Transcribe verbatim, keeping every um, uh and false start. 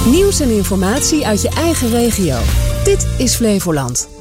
Nieuws en informatie uit je eigen regio. Dit is Flevoland.